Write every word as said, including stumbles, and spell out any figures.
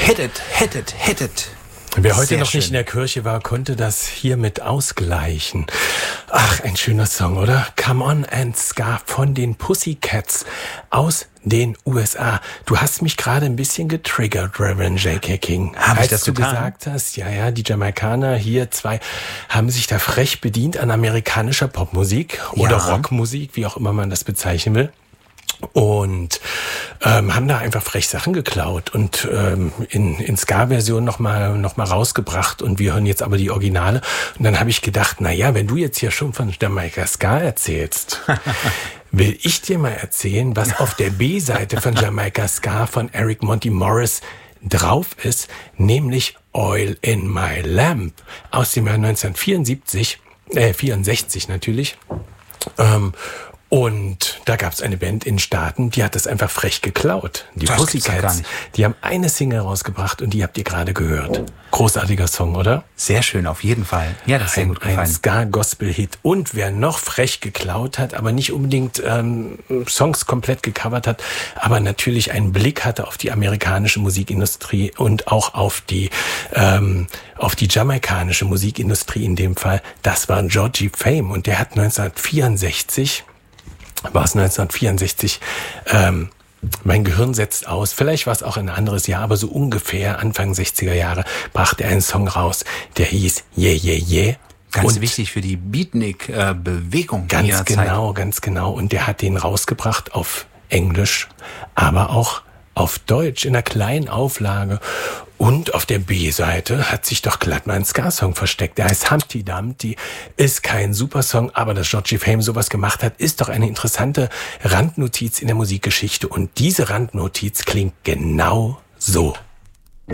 Hit it, hit it, hit it. Wer heute Sehr noch schön. nicht in der Kirche war, konnte das hiermit ausgleichen. Ach, ein schöner Song, oder? Come On and Ska von den Pussycats aus den U S A. Du hast mich gerade ein bisschen getriggert, Reverend J K. King. Hab ich Als das du getan? gesagt hast, ja, ja, die Jamaikaner hier zwei haben sich da frech bedient an amerikanischer Popmusik oder Ja. Rockmusik, wie auch immer man das bezeichnen will. Und ähm, haben da einfach frech Sachen geklaut und ähm, in, in Ska-Version nochmal noch mal rausgebracht. Und wir hören jetzt aber die Originale. Und dann habe ich gedacht, na ja, wenn du jetzt hier schon von Jamaika Ska erzählst, will ich dir mal erzählen, was auf der B-Seite von Jamaika Ska von Eric Monty Morris drauf ist, nämlich Oil in My Lamp aus dem Jahr neunzehnhundertvierundsiebzig, äh, vierundsechzig natürlich. Ähm, Und da gab es eine Band in Staaten, die hat das einfach frech geklaut. Die Das gibt's doch gar Pussycats, nicht. die haben eine Single rausgebracht und die habt ihr gerade gehört. Großartiger Song, oder? Sehr schön, auf jeden Fall. Ja, das ist sehr Ein, gut ein gefallen. Ska-Gospel-Hit. Und wer noch frech geklaut hat, aber nicht unbedingt ähm, Songs komplett gecovert hat, aber natürlich einen Blick hatte auf die amerikanische Musikindustrie und auch auf die ähm, auf die jamaikanische Musikindustrie in dem Fall, das war Georgie Fame. Und der hat neunzehnhundertvierundsechzig, war es neunzehnhundertvierundsechzig, ähm, mein Gehirn setzt aus, vielleicht war es auch ein anderes Jahr, aber so ungefähr Anfang sechziger Jahre brachte er einen Song raus, der hieß Yeah, Yeah, Yeah. Ganz Und wichtig für die Beatnik-Bewegung. Ganz genau, ganz genau. Und der hat den rausgebracht auf Englisch, aber auch auf Deutsch in einer kleinen Auflage. Und auf der B-Seite hat sich doch glatt mal ein Ska-Song versteckt. Der heißt Humpty Dumpty, ist kein Supersong, aber dass Georgie Fame sowas gemacht hat, ist doch eine interessante Randnotiz in der Musikgeschichte. Und diese Randnotiz klingt genau so.